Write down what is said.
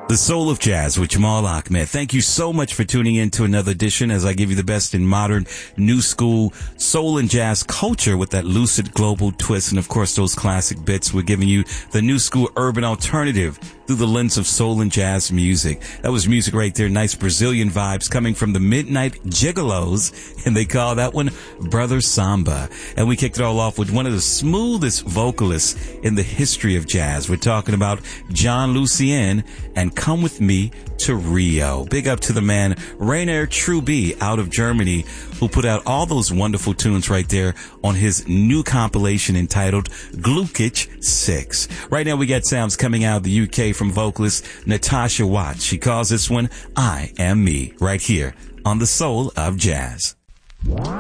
The Soul of Jazz with Jamal Ahmed. Thank you so much for tuning in to another edition as I give you the best in modern, new school, soul and jazz culture with that lucid global twist. And of course, those classic bits. We're giving you the new school urban alternative through the lens of soul and jazz music. That was music right there. Nice Brazilian vibes coming from the Midnight Gigolos. And they call that one Brother Samba. And we kicked it all off with one of the smoothest vocalists in the history of jazz. We're talking about John Lucien and Come With Me to Rio. Big up to the man, Rainer Trubee out of Germany, who put out all those wonderful tunes right there on his new compilation entitled Glücklich 6. Right now we got sounds coming out of the UK from vocalist Natasha Watts. She calls this one I Am Me right here on The Soul of Jazz.